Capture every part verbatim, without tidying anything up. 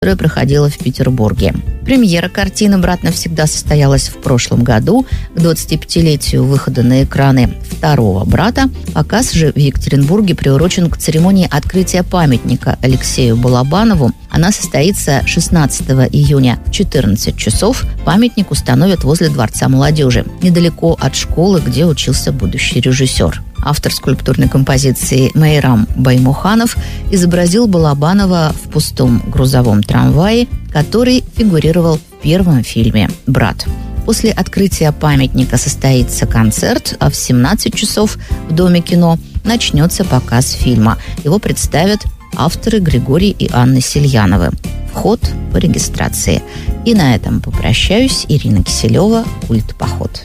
которая проходила в Петербурге. Премьера картины «Брат навсегда» состоялась в прошлом году. К двадцатипятилетию выхода на экраны второго «Брата» показ же в Екатеринбурге приурочен к церемонии открытия памятника Алексею Балабанову. Она состоится шестнадцатого июня в четырнадцать часов. Памятник установят возле Дворца молодежи, недалеко от школы, где учился будущий режиссер. Автор скульптурной композиции Мейрам Баймуханов изобразил Балабанова в пустом грузовом трамвае, который фигурировал в первом фильме «Брат». После открытия памятника состоится концерт, а в семнадцать часов в Доме кино начнется показ фильма. Его представят авторы Григорий и Анна Сельяновы. Вход по регистрации. И на этом попрощаюсь. Ирина Киселева, «Культ Поход».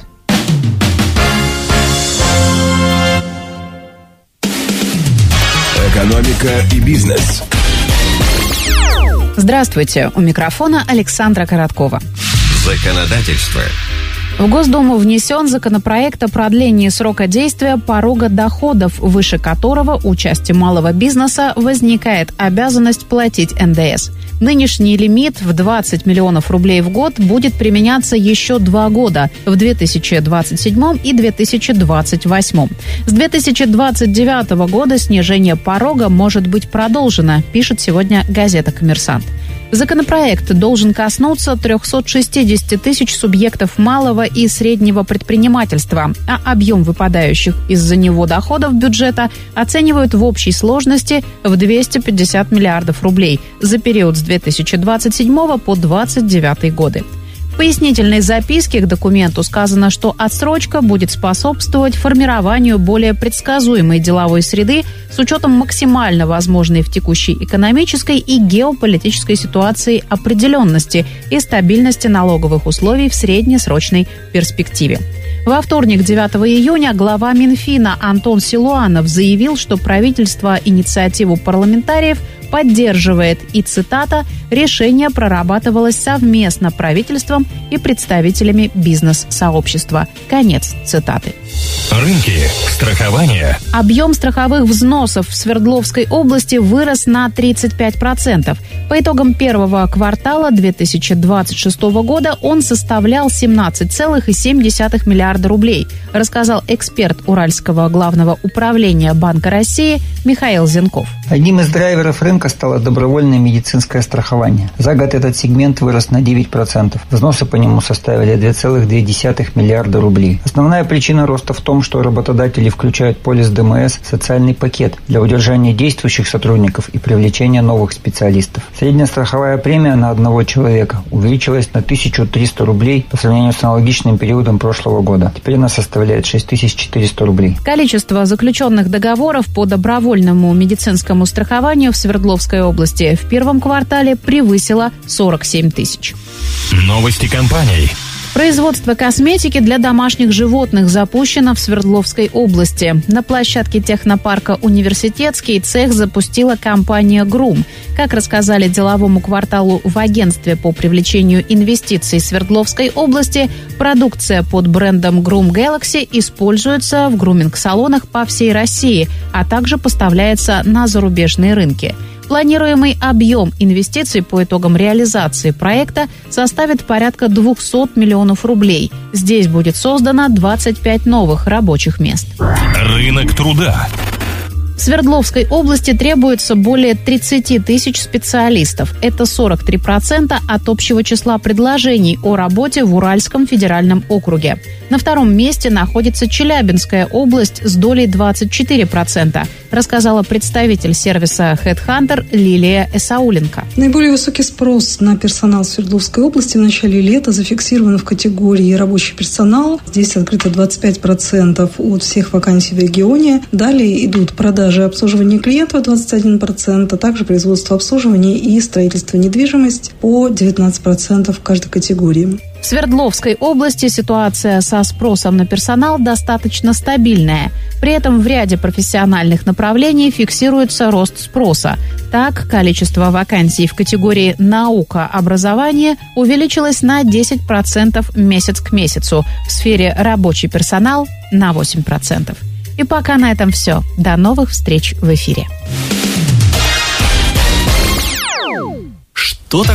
Экономика и бизнес. Здравствуйте. У микрофона Александра Короткова. Законодательство. В Госдуму внесен законопроект о продлении срока действия порога доходов, выше которого у части малого бизнеса возникает обязанность платить эн дэ эс. Нынешний лимит в двадцать миллионов рублей в год будет применяться еще два года – в две тысячи двадцать седьмом и две тысячи двадцать восьмом. С две тысячи двадцать девятого года снижение порога может быть продолжено, пишет сегодня газета «Коммерсант». Законопроект должен коснуться трехсот шестидесяти тысяч субъектов малого и среднего предпринимательства, а объем выпадающих из-за него доходов бюджета оценивают в общей сложности в двести пятьдесят миллиардов рублей за период с две тысячи двадцать седьмого по двадцать девятый годы. В пояснительной записке к документу сказано, что отсрочка будет способствовать формированию более предсказуемой деловой среды с учетом максимально возможной в текущей экономической и геополитической ситуации определенности и стабильности налоговых условий в среднесрочной перспективе. Во вторник, девятого июня, глава Минфина Антон Силуанов заявил, что правительство инициативу парламентариев поддерживает, и, цитата, «решение прорабатывалось совместно правительством и представителями бизнес-сообщества». Конец цитаты. Рынки, страхование. Объем страховых взносов в Свердловской области вырос на тридцать пять процентов. По итогам первого квартала две тысячи двадцать шестого года он составлял семнадцать целых семь десятых миллиарда рублей, рассказал эксперт Уральского главного управления Банка России Михаил Зенков. Одним из драйверов рынка стало добровольное медицинское страхование. За год этот сегмент вырос на девять процентов. Взносы по нему составили два целых две десятых миллиарда рублей. Основная причина роста в том, что работодатели включают в полис дэ эм эс социальный пакет для удержания действующих сотрудников и привлечения новых специалистов. Средняя страховая премия на одного человека увеличилась на тысячу триста рублей по сравнению с аналогичным периодом прошлого года. Теперь она составляет шесть тысяч четыреста рублей. Количество заключенных договоров по добровольному медицинскому страхованию в Свердловской области в первом квартале превысило сорок семь тысяч. Новости компаний. Производство косметики для домашних животных запущено в Свердловской области. На площадке технопарка «Университетский» цех запустила компания «Грум». Как рассказали деловому кварталу в агентстве по привлечению инвестиций Свердловской области, продукция под брендом «Грум Galaxy» используется в груминг-салонах по всей России, а также поставляется на зарубежные рынки. Планируемый объем инвестиций по итогам реализации проекта составит порядка двухсот миллионов рублей. Здесь будет создано двадцать пять новых рабочих мест. Рынок труда. В Свердловской области требуется более тридцать тысяч специалистов. Это сорок три процента от общего числа предложений о работе в Уральском федеральном округе. На втором месте находится Челябинская область с долей двадцать четыре процента, рассказала представитель сервиса HeadHunter Лилия Эсауленко. Наиболее высокий спрос на персонал в Свердловской области в начале лета зафиксирован в категории рабочий персонал. Здесь открыто двадцать пять процентов от всех вакансий в регионе. Далее идут продажи и обслуживание клиентов двадцать один процент, а также производство обслуживания и строительство недвижимости по девятнадцать процентов в каждой категории. В Свердловской области ситуация со спросом на персонал достаточно стабильная. При этом в ряде профессиональных направлений фиксируется рост спроса. Так, количество вакансий в категории «наука, образование» увеличилось на десять процентов месяц к месяцу, в сфере «рабочий персонал» на восемь процентов. И пока на этом все. До новых встреч в эфире.